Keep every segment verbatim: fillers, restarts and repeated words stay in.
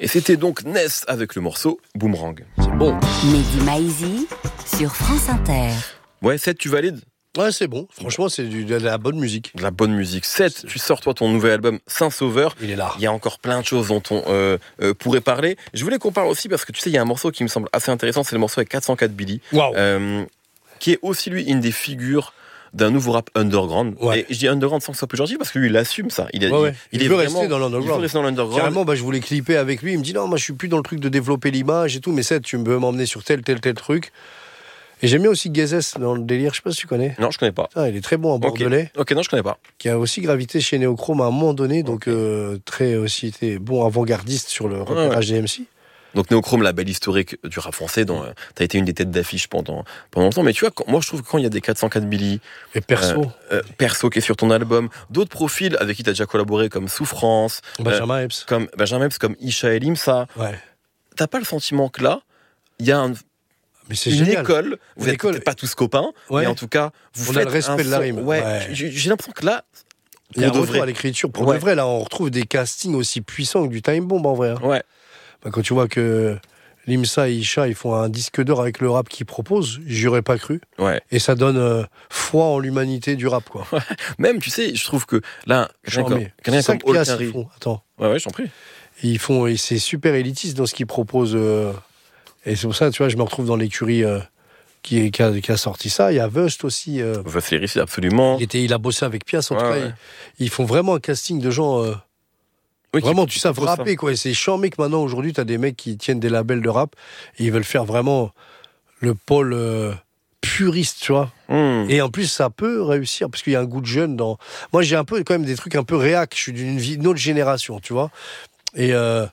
Et c'était donc Ness avec le morceau Boomerang. C'est bon. Mehdi Maizi sur France Inter. Ouais, Seth, tu valides ? Ouais, c'est bon. Franchement, c'est du, de la bonne musique. De la bonne musique. Seth, tu sors toi ton nouvel album Saint-Sauveur. Il est là. Il y a encore plein de choses dont on euh, euh, pourrait parler. Je voulais qu'on parle aussi parce que tu sais, il y a un morceau qui me semble assez intéressant, c'est le morceau avec quatre cent quatre Billy, Waouh. euh, qui est aussi lui une des figures d'un nouveau rap underground. Ouais. Et je dis underground sans que ce soit péjoratif parce que lui il assume ça. Il, a, Ouais, ouais. il, il, il veut est rester vraiment, dans il veut l'underground. rester dans l'underground. Carrément, bah, je voulais clipper avec lui. Il me dit non, moi je suis plus dans le truc de développer l'image et tout, mais ça, tu veux m'emmener sur tel, tel, tel truc. Et j'aime bien aussi Gazès dans le délire, je sais pas si tu connais. Non, je connais pas. Ah, il est très bon en bordelais. Ok, non, je connais pas. Qui a aussi gravité chez Néochrome à un moment donné, donc Okay. euh, très aussi été bon avant-gardiste sur le repérage ouais. des M C. Donc Néochrome, la belle historique du rap français, dont euh, t'as été une des têtes d'affiche pendant pendant longtemps. Mais tu vois, quand, moi je trouve que quand il y a des quatre cent quatre Billy, Et perso, euh, euh, perso qui est sur ton album, d'autres profils avec qui t'as déjà collaboré comme Souffrance, Benjamin euh, Epps. comme Benjamin Epps, comme Isha El Imsa. Ouais. T'as pas le sentiment que là, il y a un, Mais c'est une génial. école, vous Une êtes école. peut-être pas tous copains, Ouais. mais en tout cas, vous On faites a le respect un de la son- rime. Ouais, Ouais. J'ai, j'ai l'impression que là, Il y a un pour de retour vrai. à l'écriture. Pour Ouais. de vrai, là, on retrouve des castings aussi puissants que du Time Bomb en vrai. hein. Ouais. Bah, quand tu vois que Limsa et Isha, ils font un disque d'or avec le rap qu'ils proposent, j'y aurais pas cru. Ouais. Et ça donne euh, foi en l'humanité du rap, quoi. Même, tu sais, je trouve que là, quelqu'un comme, Charmé. quelqu'un C'est ça comme qu'il y a, Olkari- ils font. Attends. Ouais, ouais, j'en prie. Ils font, et c'est super élitiste dans ce qu'ils proposent. euh, et c'est pour ça, tu vois, je me retrouve dans l'écurie euh, qui, qui, a, qui a sorti ça. Il y a Vust aussi. euh, Vassili, c'est absolument. il, était, il a bossé avec Pias, en Ouais, tout cas. ouais. Ils, ils font vraiment un casting de gens. euh, Oui, qui- Vraiment, qui tu sais propose ça. rapper, quoi. Et c'est charmé que maintenant, aujourd'hui, tu as des mecs qui tiennent des labels de rap et ils veulent faire vraiment le pôle euh, puriste, tu vois. Mmh. Et en plus, ça peut réussir parce qu'il y a un goût de jeune dans. Moi, j'ai un peu, quand même, des trucs un peu réac. Je suis d'une vie- d'une autre génération, tu vois. Et. euh,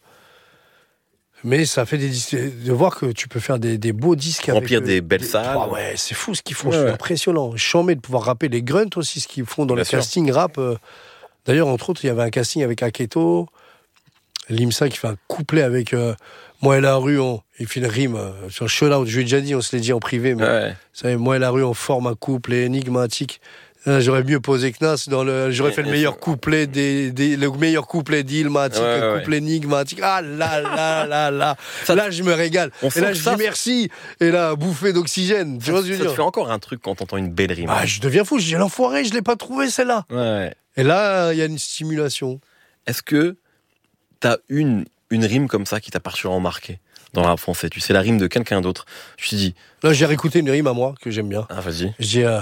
Mais ça fait des dis- de voir que tu peux faire des, des beaux disques Remplir avec, des belles salles. Ah ouais, c'est fou ce qu'ils font, Ouais, c'est ouais. impressionnant. Chambé de pouvoir rapper les grunts aussi, ce qu'ils font dans Bien le sûr. casting rap. euh. D'ailleurs, entre autres, il y avait un casting avec Aketo, Limsa qui fait un couplet avec euh, Moi et la rue, on... il fait une rime euh, sur Shout Out. Je lui ai déjà dit, on se l'est dit en privé, mais Ouais. vous savez, Moi et la rue, on forme un couple énigmatique. Là, j'aurais mieux posé que Nas dans le. J'aurais Et- fait le et meilleur ça- couplet des, des- le meilleur couplet d'Ilmatic, Ouais, le ouais, couplet énigmatique. Ah là là là là. Ça- là, je me régale. On Et sent là, que je ça- dis merci. Et là, bouffée d'oxygène. Tu vois ce que je Ça veux te dire fait encore un truc quand t'entends une belle rime. Ah, je deviens fou. Je dis l'enfoiré, je l'ai pas trouvé celle-là. Ouais. Et là, il y a une stimulation. Est-ce que t'as une, une rime comme ça qui t'a particulièrement marqué dans le rap français? Tu sais, la rime de quelqu'un d'autre. Je me suis dit, Là, j'ai réécouté une rime à moi que j'aime bien. ah, vas-y. Je dis euh,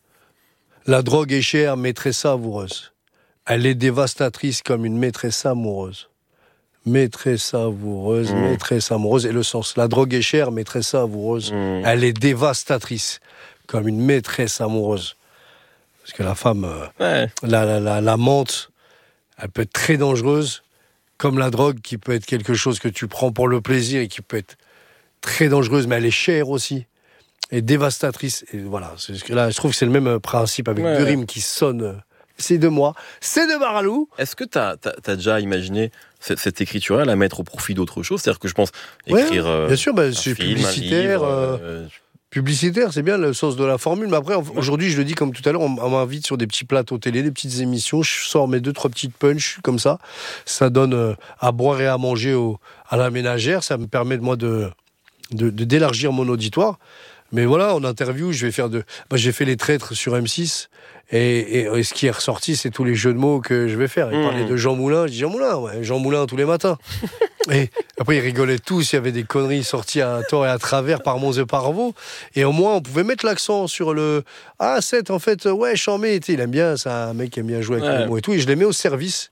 la drogue est chère, maîtresse savoureuse. Elle est dévastatrice comme une maîtresse amoureuse. Maîtresse savoureuse, Mmh. maîtresse amoureuse. Et le sens, la drogue est chère, maîtresse savoureuse. Mmh. Elle est dévastatrice comme une maîtresse amoureuse. Parce que la femme, euh, Ouais. la, la, la, la menthe, elle peut être très dangereuse, comme la drogue qui peut être quelque chose que tu prends pour le plaisir et qui peut être très dangereuse, mais elle est chère aussi. Et dévastatrice. Et voilà, c'est ce que là, je trouve que c'est le même principe avec Ouais. deux rimes qui sonnent. euh, C'est de moi, c'est de Baralou. Est-ce que t'as, t'as, t'as déjà imaginé cette, cette écriture-là, la mettre au profit d'autre chose? C'est-à-dire que je pense Ouais, écrire euh, bien sûr, bah, un c'est film, publicitaire. un livre, euh, euh, Publicitaire, c'est bien le sens de la formule. Mais après, aujourd'hui, je le dis comme tout à l'heure, on on m'invite sur des petits plateaux télé, des petites émissions. Je sors mes deux, trois petites punches comme ça. Ça donne euh, à boire et à manger au, à la ménagère. Ça me permet, moi, de, de, de- d'élargir mon auditoire. Mais voilà, en interview, je vais faire de. Bah, j'ai fait Les Traîtres sur M six. Et, et- et ce qui est ressorti, c'est tous les jeux de mots que je vais faire. Il Mmh. parlait de Jean Moulin. Je dis Jean Moulin, ouais, Jean Moulin tous les matins. Et après, ils rigolaient tous. Il y avait des conneries sorties à tort et à travers par Mons et Parvaux. Et au moins, on pouvait mettre l'accent sur le. Ah, c'est en fait, ouais, Chambé. Il aime bien, c'est un mec qui aime bien jouer avec Ouais. les mots et tout. Et je les mets au service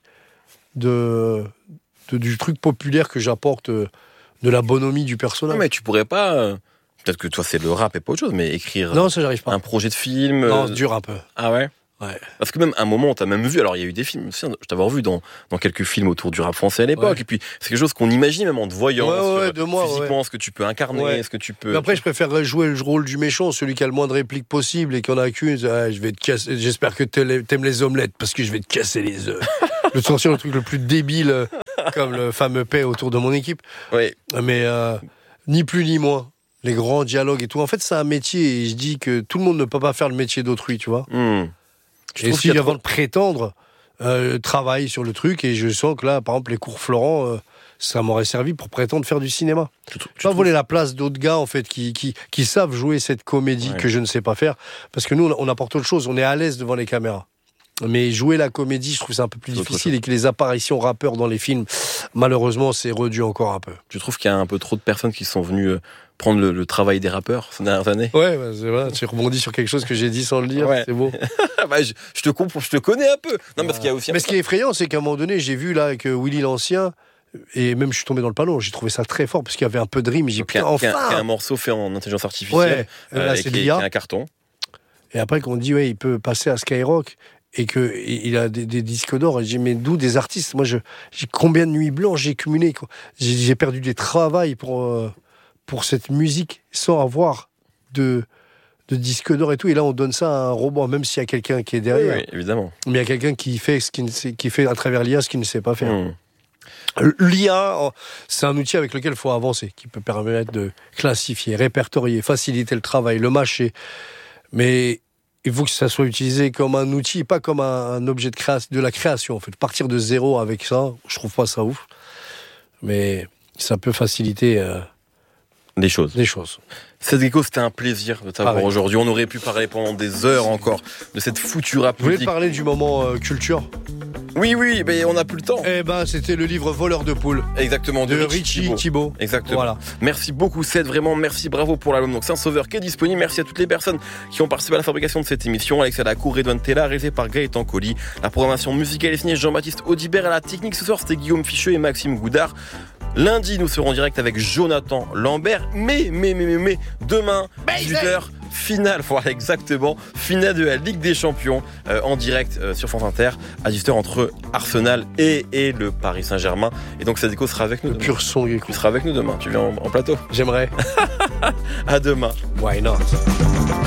de, de- du truc populaire que j'apporte, euh, de la bonhomie du personnage. Non, mais tu pourrais pas. euh, Peut-être que toi, c'est le rap et pas autre chose, mais écrire Non, ça, j'arrive pas. un projet de film. Non, euh, c'est dur un peu. Ah ouais? Ouais. Parce que même à un moment, on t'a même vu. Alors, il y a eu des films. Je t'avais vu dans, dans quelques films autour du rap français à l'époque. Ouais. Et puis, c'est quelque chose qu'on imagine même en te voyant. Ouais, ouais, sur- de moi, physiquement, ce que tu peux incarner, Ouais. ce que tu peux. Mais après, je préférerais jouer le rôle du méchant, celui qui a le moins de répliques possible et qui en a qu'une. Ah, je vais te casser. J'espère que t'aimes t'aimes les omelettes parce que je vais te casser les œufs. Je vais te sortir le truc le plus débile, euh, comme le fameux paix autour de mon équipe. Ouais. Mais euh, ni plus ni moins. Les grands dialogues et tout. En fait, c'est un métier et je dis que tout le monde ne peut pas faire le métier d'autrui, tu vois. Hmm. Tu Et trouves si qu'il y a avant trop- de prétendre, euh, travaille sur le truc et je sens que là, par exemple, les cours Florent, euh, ça m'aurait servi pour prétendre faire du cinéma. Tu, tu Pas trouves... voler la place d'autres gars en fait qui, qui, qui savent jouer cette comédie ouais. que je ne sais pas faire, parce que nous on apporte autre chose, on est à l'aise devant les caméras. Mais jouer la comédie, je trouve ça un peu plus difficile, et que les apparitions rappeurs dans les films, malheureusement, c'est réduit encore un peu. Tu trouves qu'il y a un peu trop de personnes qui sont venues prendre le, le travail des rappeurs ces dernières années? Ouais, bah, c'est vrai, tu rebondis sur quelque chose que j'ai dit sans le dire, ouais. C'est beau. bah, je, je te comprends, je te connais un peu. Non, parce qu'il y a aussi Mais ce qui est effrayant, c'est qu'à un moment donné, j'ai vu là avec Willy l'Ancien, et même je suis tombé dans le panneau, j'ai trouvé ça très fort, parce qu'il y avait un peu de rime, j'ai dit, putain, enfin un, un morceau fait en intelligence artificielle, ouais, là, euh, c'est et qui est, qui est un carton. Et après qu'on dit, ouais, il peut passer à Skyrock, et qu'il a des, des disques d'or, et j'ai mais d'où des artistes. Moi, je, j'ai combien de nuits blanches j'ai cumulé, quoi. J'ai, j'ai perdu des travails pour, euh, pour cette musique sans avoir de, de disques d'or et tout. Et là, on donne ça à un robot, même s'il y a quelqu'un qui est derrière. Oui, oui, évidemment. Mais il y a quelqu'un qui fait, ce qui, ne sait, qui fait à travers l'I A ce qu'il ne sait pas faire. Mmh. L'I A, c'est un outil avec lequel il faut avancer, qui peut permettre de classifier, répertorier, faciliter le travail, le mâcher. Mais il faut que ça soit utilisé comme un outil, pas comme un, un objet de, créa- de la création. En fait, partir de zéro avec ça, je trouve pas ça ouf. Mais ça peut faciliter euh, des choses. Des choses. Seth Gecko, c'était un plaisir de t'avoir ah, aujourd'hui. On aurait pu parler pendant des heures encore de cette foutue rap musique. Vous voulez parler du moment euh, culture ? Oui, oui, mais on n'a plus le temps. Eh ben, c'était le livre Voleur de poules. Exactement, de, de Richie Thibault. Thibault. Exactement. Voilà. Merci beaucoup, Seth. Vraiment, merci, bravo pour l'album. Donc, Saint-Sauveur qui est disponible. Merci à toutes les personnes qui ont participé à la fabrication de cette émission. Alexia Lacour, Redouane Tella, réalisé par Gaëtan Colli. La programmation musicale est signée Jean-Baptiste Audibert. À la technique ce soir, c'était Guillaume Ficheux et Maxime Goudard. Lundi, nous serons en direct avec Jonathan Lambert. Mais, mais, mais, mais, mais, demain, dix-huit heures, finale, voilà, exactement, finale de la Ligue des Champions, euh, en direct euh, sur France Inter, à dix-huit heures entre Arsenal et, et le Paris Saint-Germain. Et donc, Sadeko sera avec nous le demain. Pur son, Gecko. Tu seras avec nous demain, tu viens en, en plateau. J'aimerais. À demain. Why not?